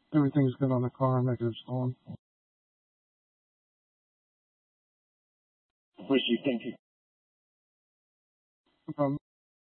Everything's good on the car, negative storm. Appreciate you. Thank you. No problem.